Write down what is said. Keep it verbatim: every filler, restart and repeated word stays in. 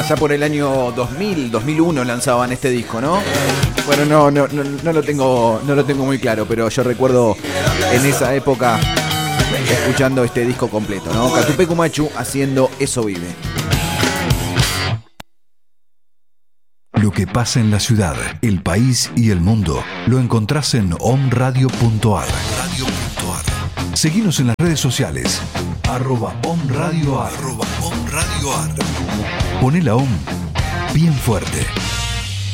allá por el año dos mil, dos mil uno lanzaban este disco, ¿no? Bueno, no, no, no, no lo tengo, no lo tengo muy claro, pero yo recuerdo en esa época escuchando este disco completo, ¿no? Catupecu Machu haciendo Eso Vive. Lo que pasa en la ciudad, el país y el mundo lo encontrás en omradio punto ar. Seguinos en las redes sociales, arroba omradioar. Poné la om bien fuerte.